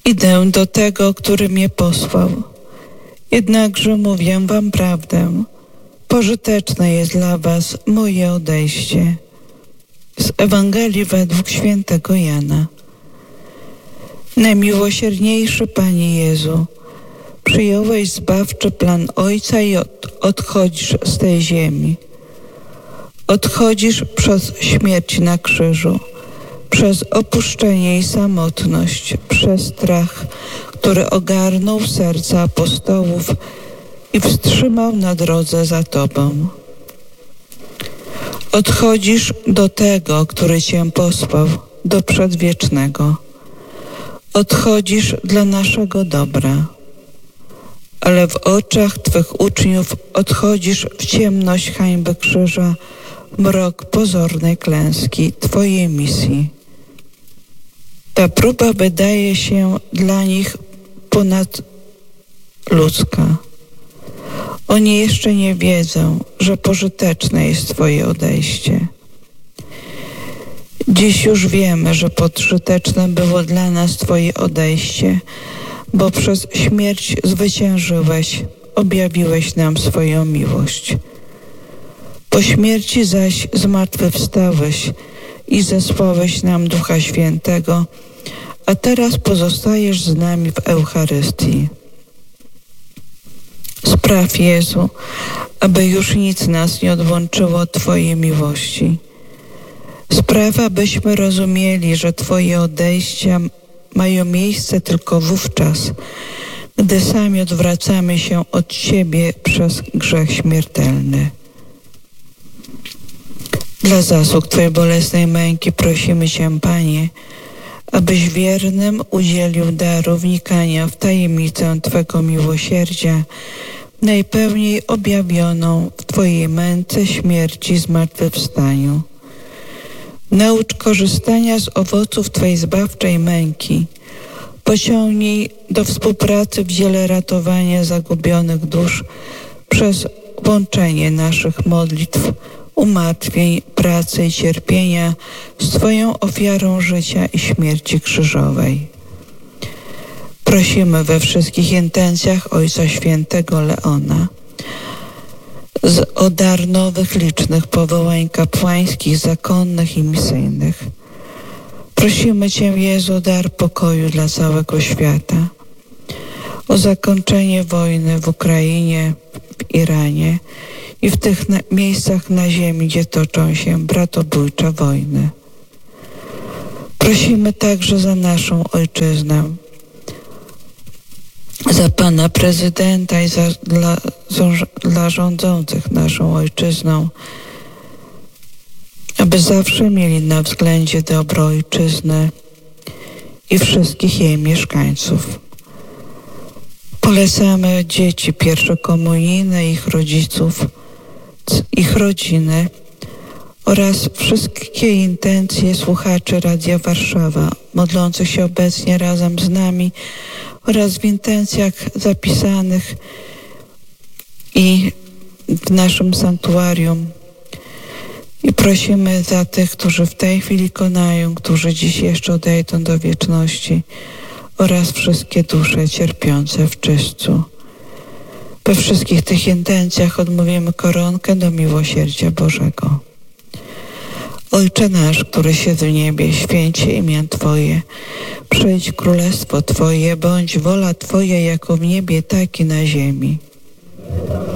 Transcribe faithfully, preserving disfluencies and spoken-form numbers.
Idę do tego, który mnie posłał. Jednakże mówię wam prawdę. Pożyteczne jest dla was moje odejście. Z Ewangelii według świętego Jana. Najmiłosierniejszy Panie Jezu, przyjąłeś zbawczy plan Ojca i od, odchodzisz z tej ziemi. Odchodzisz przez śmierć na krzyżu, przez opuszczenie i samotność, przez strach, który ogarnął serca apostołów i wstrzymał na drodze za Tobą. Odchodzisz do tego, który Cię posłał, do przedwiecznego. Odchodzisz dla naszego dobra, ale w oczach Twych uczniów odchodzisz w ciemność hańby krzyża, w mrok pozornej klęski Twojej misji. Ta próba wydaje się dla nich ponadludzka. Oni jeszcze nie wiedzą, że pożyteczne jest Twoje odejście. Dziś już wiemy, że pożyteczne było dla nas Twoje odejście, bo przez śmierć zwyciężyłeś, objawiłeś nam swoją miłość. Po śmierci zaś zmartwychwstałeś i zesłałeś nam Ducha Świętego, a teraz pozostajesz z nami w Eucharystii. Spraw, Jezu, aby już nic nas nie odłączyło od Twojej miłości. Spraw, abyśmy rozumieli, że Twoje odejścia mają miejsce tylko wówczas, gdy sami odwracamy się od Ciebie przez grzech śmiertelny. Dla zasług Twojej bolesnej męki prosimy Cię, Panie, abyś wiernym udzielił daru wnikania w tajemnicę Twego miłosierdzia, najpełniej objawioną w Twojej męce, śmierci i zmartwychwstaniu. Naucz korzystania z owoców Twojej zbawczej męki. Pociągnij do współpracy w dziele ratowania zagubionych dusz przez łączenie naszych modlitw, umartwień, pracy i cierpienia z Twoją ofiarą życia i śmierci krzyżowej. Prosimy we wszystkich intencjach Ojca Świętego Leona z o dar nowych licznych powołań kapłańskich, zakonnych i misyjnych. Prosimy Cię, Jezu, o dar pokoju dla całego świata, o zakończenie wojny w Ukrainie, w Iranie i w tych na- miejscach na ziemi, gdzie toczą się bratobójcze wojny. Prosimy także za naszą ojczyznę, za Pana Prezydenta i za, dla, dla rządzących naszą ojczyzną, aby zawsze mieli na względzie dobro ojczyzny i wszystkich jej mieszkańców. Polecamy dzieci pierwszokomunijne, ich rodziców, ich rodziny oraz wszystkie intencje słuchaczy Radia Warszawa, modlących się obecnie razem z nami, oraz w intencjach zapisanych i w naszym sanktuarium. I prosimy za tych, którzy w tej chwili konają, którzy dziś jeszcze odejdą do wieczności, oraz wszystkie dusze cierpiące w czyśćcu. We wszystkich tych intencjach odmówimy koronkę do miłosierdzia Bożego. Ojcze nasz, który siedzi w niebie, święć się imię Twoje. Przyjdź królestwo Twoje, bądź wola Twoja jako w niebie, tak i na ziemi.